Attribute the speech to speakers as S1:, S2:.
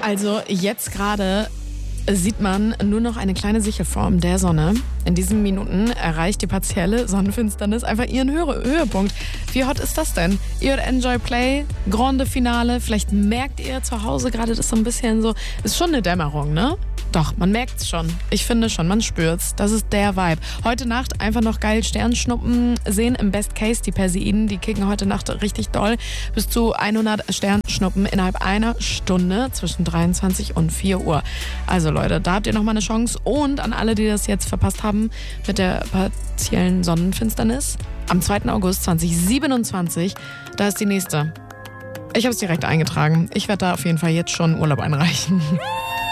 S1: Also jetzt gerade sieht man nur noch eine kleine Sichelform der Sonne. In diesen Minuten erreicht die partielle Sonnenfinsternis einfach ihren Höhepunkt. Wie hot ist das denn? Ihr hört Enjoy Play, Grande Finale. Vielleicht merkt ihr zu Hause gerade das so ein bisschen so. Ist schon eine Dämmerung, ne? Doch, man merkt's schon. Ich finde schon, man spürt's. Das ist der Vibe. Heute Nacht einfach noch geil Sternschnuppen sehen. Im Best Case die Perseiden, die kicken heute Nacht richtig doll. Bis zu 100 Sternschnuppen innerhalb einer Stunde zwischen 23 und 4 Uhr. Also Leute, da habt ihr nochmal eine Chance. Und an alle, die das jetzt verpasst haben mit der partiellen Sonnenfinsternis. Am 2. August 2027, da ist die nächste. Ich habe es direkt eingetragen. Ich werde da auf jeden Fall jetzt schon Urlaub einreichen.